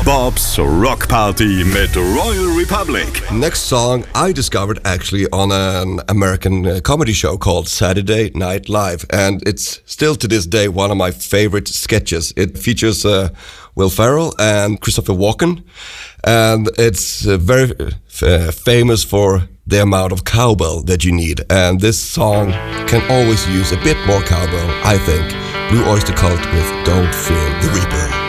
Bob's Rock Party mit Royal Republic. Next song I discovered actually on an American comedy show called Saturday Night Live, and it's still to this day one of my favorite sketches. It features Will Ferrell and Christopher Walken, and it's very famous for the amount of cowbell that you need, and this song can always use a bit more cowbell, I think. Blue Oyster Cult with Don't Fear the Reaper.